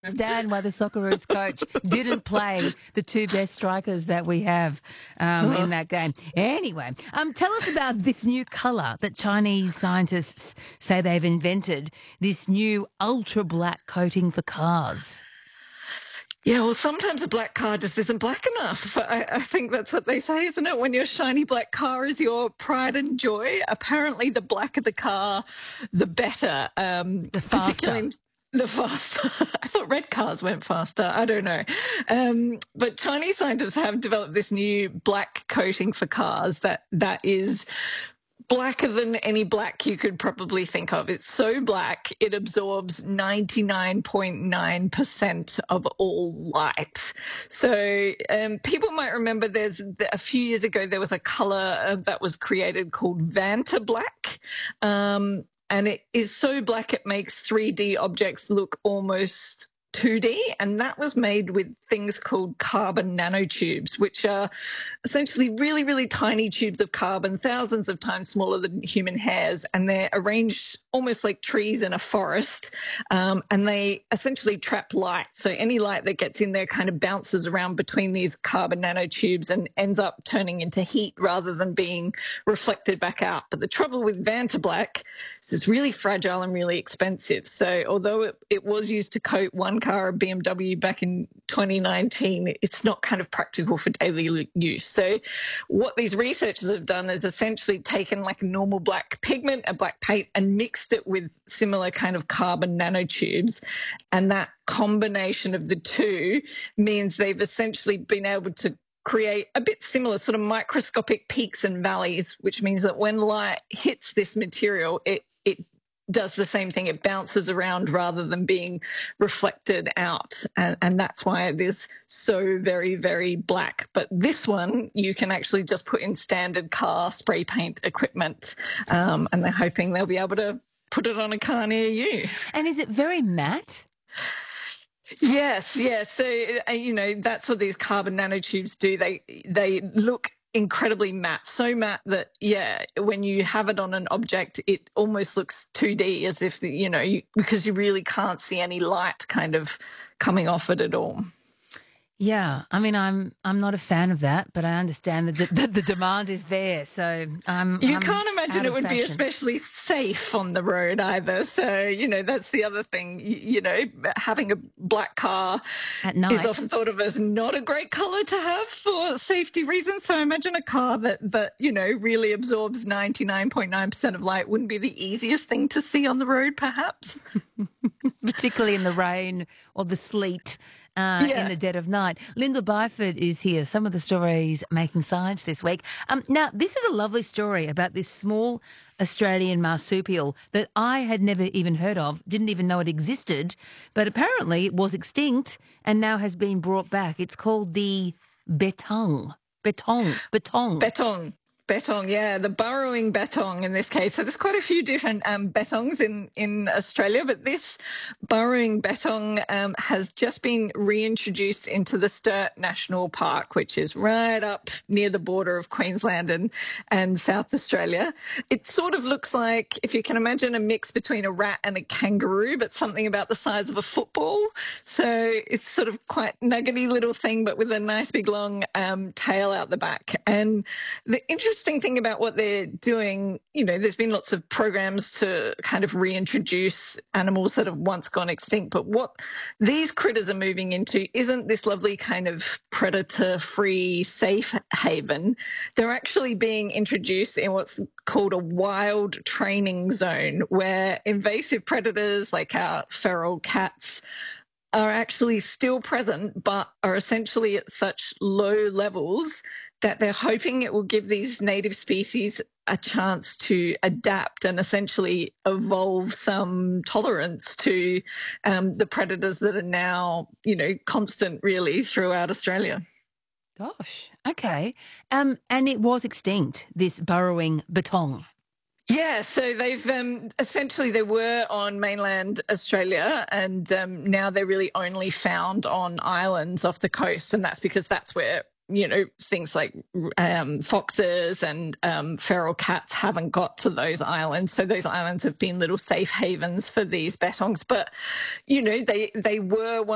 Understand why the Socceroos coach didn't play the two best strikers that we have in that game. Anyway, tell us about this new colour that Chinese scientists say they've invented, this new ultra-black coating for cars. Yeah, well, sometimes a black car just isn't black enough. I think that's what they say, isn't it? When your shiny black car is your pride and joy, apparently the blacker the car, the better. The faster. Particularly the faster. I thought red cars went faster. I don't know. But Chinese scientists have developed this new black coating for cars that is blacker than any black you could probably think of. It's so black, it absorbs 99.9% of all light. So people might remember a few years ago, there was a color that was created called Vanta Black. And it is so black it makes 3D objects look almost 2D, and that was made with things called carbon nanotubes, which are essentially really, really tiny tubes of carbon, thousands of times smaller than human hairs, and they're arranged almost like trees in a forest, and they essentially trap light. So any light that gets in there kind of bounces around between these carbon nanotubes and ends up turning into heat rather than being reflected back out. But the trouble with Vantablack is it's really fragile and really expensive. So although it was used to coat one car, a BMW, back in 2019, it's not kind of practical for daily use. So what these researchers have done is essentially taken like a normal black pigment, a black paint, and mixed it with similar kind of carbon nanotubes. And that combination of the two means they've essentially been able to create a bit similar sort of microscopic peaks and valleys, which means that when light hits this material, it does the same thing. It bounces around rather than being reflected out. And that's why it is so very, very black. But this one, you can actually just put in standard car spray paint equipment. And they're hoping they'll be able to put it on a car near you. And is it very matte? Yes. So, that's what these carbon nanotubes do. They look incredibly matte, so matte that, when you have it on an object, it almost looks 2D, as if, because you really can't see any light kind of coming off it at all. Yeah, I mean, I'm not a fan of that, but I understand that the demand is there. So I'm can't imagine it would be fashion. especially safe on the road either. So that's the other thing. Having a black car At night is often thought of as not a great color to have for safety reasons. So imagine a car that really absorbs 99.9% of light wouldn't be the easiest thing to see on the road, perhaps. particularly in the rain or the sleet. In the dead of night. Lyndall Byford is here. Some of the stories making science this week. Now, this is a lovely story about this small Australian marsupial that I had never even heard of, didn't even know it existed, but apparently it was extinct and now has been brought back. It's called the betong. Betong, yeah, the burrowing betong in this case. So there's quite a few different betongs in Australia, but this burrowing betong has just been reintroduced into the Sturt National Park, which is right up near the border of Queensland and South Australia. It sort of looks like, if you can imagine, a mix between a rat and a kangaroo, but something about the size of a football. So it's sort of quite nuggety little thing, but with a nice big long tail out the back. And the interesting thing about what they're doing, there's been lots of programs to kind of reintroduce animals that have once gone extinct. But what these critters are moving into isn't this lovely kind of predator-free safe haven. They're actually being introduced in what's called a wild training zone, where invasive predators like our feral cats are actually still present, but are essentially at such low levels that they're hoping it will give these native species a chance to adapt and essentially evolve some tolerance to the predators that are now, constant really throughout Australia. Gosh, okay. And it was extinct, this burrowing betong. Yeah, so they've essentially they were on mainland Australia, and now they're really only found on islands off the coast, and that's because that's where things like foxes and feral cats haven't got to those islands. So those islands have been little safe havens for these betongs. But, they were one